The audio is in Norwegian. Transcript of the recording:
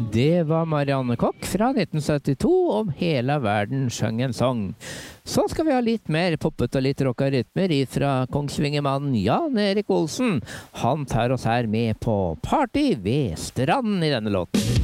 Det var Marianne Koch fra 1972 om Hele verden skjøng en sang. Så skal vi ha litt mer poppet og litt rocka rytmer fra Kongsvingermannen Jan Erik Olsen. Han tar oss her med på party ved stranden i denne låten.